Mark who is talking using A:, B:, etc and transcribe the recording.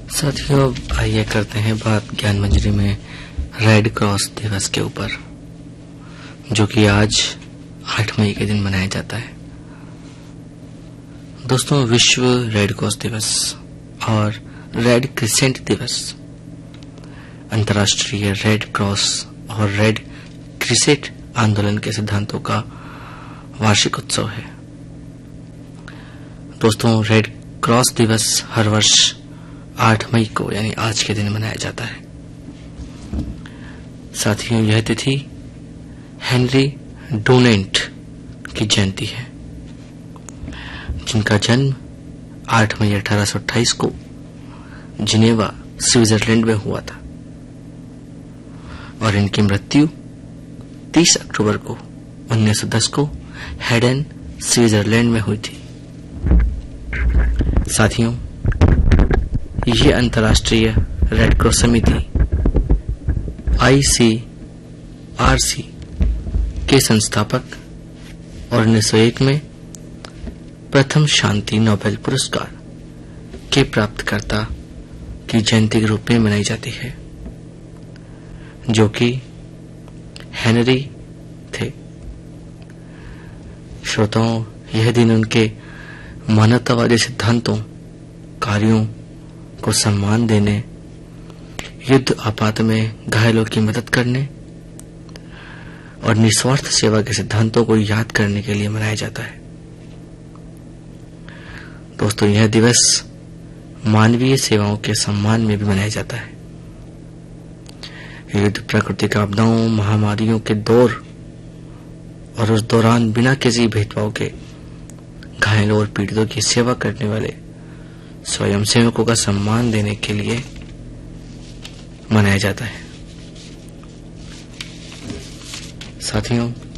A: साथियों, अब आइए करते हैं बात ज्ञान मंजरी में रेड क्रॉस दिवस के ऊपर, जो कि आज 8 मई के दिन मनाया जाता है। दोस्तों, विश्व रेड क्रॉस दिवस और रेड क्रिसेंट दिवस अंतर्राष्ट्रीय रेड क्रॉस और रेड क्रिसेंट आंदोलन के सिद्धांतों का वार्षिक उत्सव है। दोस्तों, रेड क्रॉस दिवस हर वर्ष 8 मई को यानी आज के दिन मनाया जाता है। साथियों, यह तिथि हेनरी डुनेंट की जयंती है, जिनका जन्म 8 मई 1828 को जिनेवा, स्विट्जरलैंड में हुआ था और इनकी मृत्यु 30 अक्टूबर को 1910 को हेडन, स्विट्जरलैंड में हुई थी। साथियों, ये अंतर्राष्ट्रीय रेड क्रॉस समिति ICRC के संस्थापक और 1901 में प्रथम शांति नोबेल पुरस्कार के प्राप्तकर्ता की जयंती के रूप में मनाई जाती है, जो कि हेनरी थे। श्रोताओं, यह दिन उनके मानवतावादी सिद्धांतों, कार्यों को सम्मान देने, युद्ध आपात में घायलों की मदद करने और निस्वार्थ सेवा के सिद्धांतों को याद करने के लिए मनाया जाता है। दोस्तों, यह दिवस मानवीय सेवाओं के सम्मान में भी मनाया जाता है। युद्ध, प्राकृतिक आपदाओं, महामारियों के दौर और उस दौरान बिना किसी भेदभाव के घायलों और पीड़ितों की सेवा करने वाले स्वयंसेवकों का सम्मान देने के लिए मनाया जाता है। साथियों,